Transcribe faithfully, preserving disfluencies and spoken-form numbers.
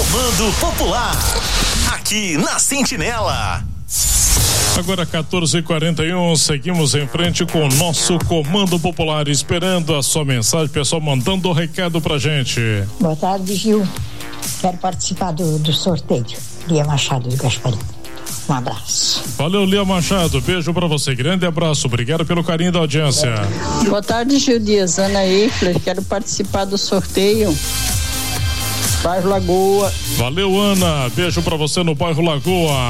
Comando Popular, aqui na Sentinela. Agora quatorze e quarenta e um, seguimos em frente com o nosso Comando Popular, esperando a sua mensagem, pessoal mandando o recado pra gente. Boa tarde, Gil. Quero participar do, do sorteio. Lia Machado do Gasparim. Um abraço. Valeu, Lia Machado, beijo pra você, grande abraço, obrigado pelo carinho da audiência. Boa tarde, Gil Dias, Ana Eifler, quero participar do sorteio. Bairro Lagoa. Valeu, Ana, beijo pra você no bairro Lagoa.